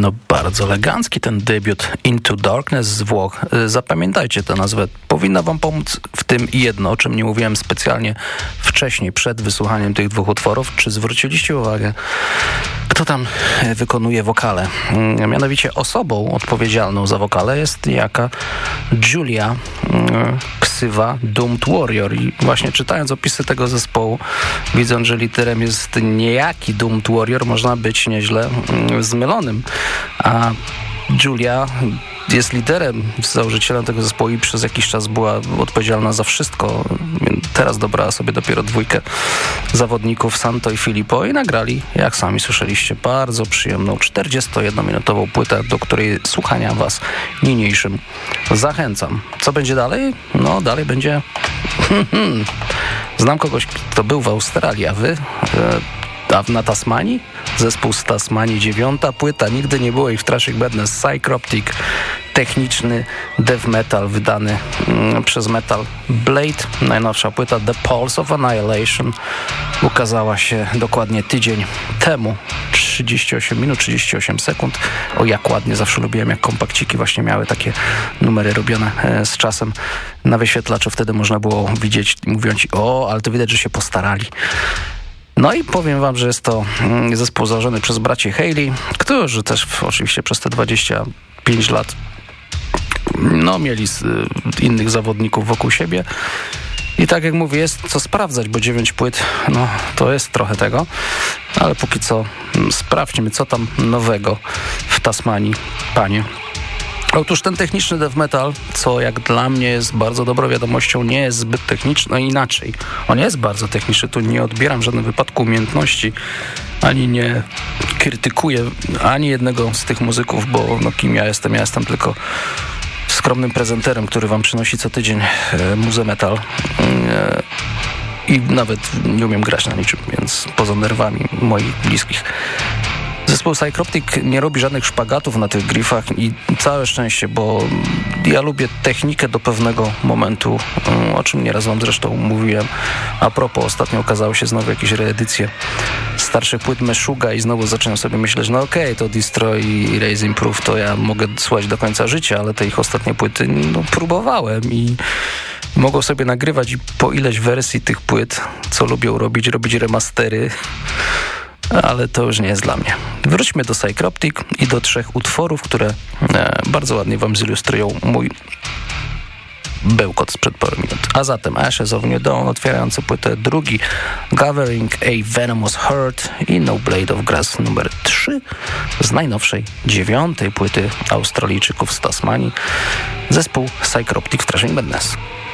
No bardzo elegancki ten debiut Into Darkness z Włoch. Zapamiętajcie tę nazwę. Powinna wam pomóc w tym jedno, o czym nie mówiłem specjalnie wcześniej, przed wysłuchaniem tych dwóch utworów. Czy zwróciliście uwagę, kto tam wykonuje wokale? Mianowicie osobą odpowiedzialną za wokale jest niejaka Julia, ksywa Doomed Warrior. I właśnie czytając opisy tego zespołu, widząc, że liderem jest niejaki Doomed Warrior, można być nieźle zmylonym. A Julia jest liderem, założycielem tego zespołu i przez jakiś czas była odpowiedzialna za wszystko. Teraz dobrała sobie dopiero dwójkę zawodników, Santo i Filippo, i nagrali, jak sami słyszeliście, bardzo przyjemną 41-minutową płytę, do której słuchania was niniejszym zachęcam. Co będzie dalej? No dalej będzie... Znam kogoś, kto był w Australii, a wy... na Tasmanii? Zespół z Tasmanii, 9. płyta, nigdy nie było ich w Trashing Madness, Psychroptic, techniczny death metal wydany przez Metal Blade. Najnowsza płyta The Pulse of Annihilation ukazała się dokładnie tydzień temu. 38 minut, 38 sekund. O, jak ładnie, zawsze lubiłem, jak kompakciki właśnie miały takie numery robione z czasem na wyświetlaczu. Wtedy można było widzieć, mówią ci, ale to widać, że się postarali. No i powiem wam, że jest to zespół założony przez braci Haley, którzy też oczywiście przez te 25 lat mieli innych zawodników wokół siebie. I tak jak mówię, jest co sprawdzać, bo 9 płyt, to jest trochę tego. Ale póki co sprawdźmy, co tam nowego w Tasmanii, panie. Otóż ten techniczny death metal, co jak dla mnie jest bardzo dobrą wiadomością, nie jest zbyt techniczny, inaczej. On jest bardzo techniczny, tu nie odbieram w żadnym wypadku umiejętności, ani nie krytykuję ani jednego z tych muzyków, bo kim ja jestem? Ja jestem tylko skromnym prezenterem, który wam przynosi co tydzień muzę metal. I nawet nie umiem grać na niczym, więc poza nerwami moich bliskich. Zespół Psychroptic nie robi żadnych szpagatów na tych griffach i całe szczęście, bo ja lubię technikę do pewnego momentu, o czym nieraz wam zresztą mówiłem. A propos, ostatnio okazały się znowu jakieś reedycje starszych płyt Meshuggah i znowu zacząłem sobie myśleć, to Destroy i Raise Improve to ja mogę słuchać do końca życia, ale te ich ostatnie płyty próbowałem i mogą sobie nagrywać i po ileś wersji tych płyt, co lubią robić remastery, ale to już nie jest dla mnie. Wróćmy do Psychroptic i do 3 utworów, które bardzo ładnie wam zilustrują mój bełkot sprzed paru minut. A zatem Ashes of New Dawn, otwierający płytę, drugi Gathering a Venomous Hurt i No Blade of Grass numer 3 z najnowszej 9. płyty Australijczyków z Tasmanii, zespół Psychroptic w Trashing Madness.